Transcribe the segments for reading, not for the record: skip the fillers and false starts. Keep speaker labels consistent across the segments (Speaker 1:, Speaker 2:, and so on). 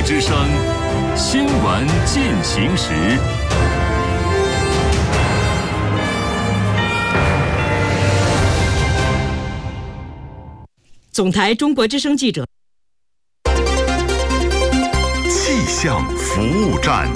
Speaker 1: 之声新闻进行时。
Speaker 2: 总台中国之声记者。
Speaker 1: 气象服务站，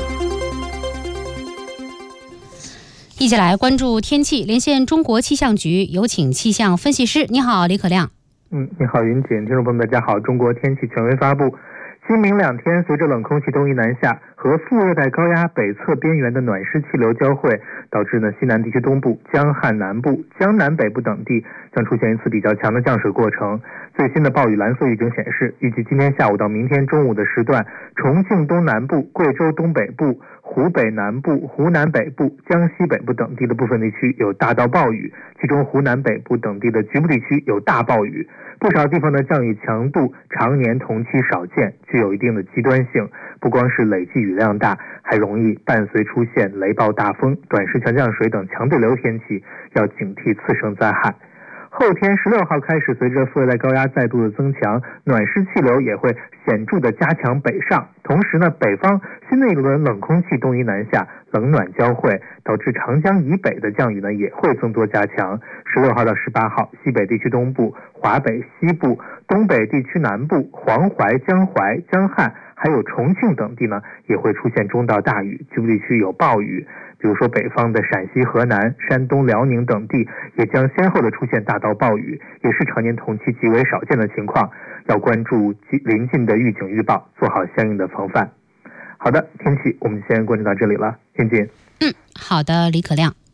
Speaker 3: 一起来关注天气，连线中国气象局，有请气象分析师。你好，李可亮。
Speaker 4: 你好，云锦，听众朋友们，大家好。中国天气权威发布，今明两天，随着冷空气东移南下和副热带高压北侧边缘的暖湿气流交汇，导致西南地区东部、江汉南部、江南北部等地将出现一次比较强的降水过程。最新的暴雨蓝色预警显示，预计今天下午到明天中午的时段，重庆东南部、贵州东北部、湖北南部、湖南北部、江西北部等地的部分地区有大到暴雨，其中湖南北部等地的局部地区有大暴雨。不少地方的降雨强度常年同期少见，具有一定的极端性，不光是累计雨量大，还容易伴随出现雷暴大风、短时强降水等强对流天气，要警惕次生灾害。后天16号开始，随着副热带高压再度的增强，暖湿气流也会显著的加强北上，同时北方新的一轮冷空气东移南下，冷暖交汇，导致长江以北的降雨也会增多加强。16号到18号，西北地区东部、华北西部、东北地区南部、黄淮、江淮、江汉还有重庆等地也会出现中到大雨，局部地区有暴雨。比如说北方的陕西、河南、山东、辽宁等地也将先后的出现大到暴雨，也是常年同期极为少见的情况，要关注临近的预警预报，做好相应的防范。好的，天气我们先关注到这里了，天气。
Speaker 3: 好的，李可亮。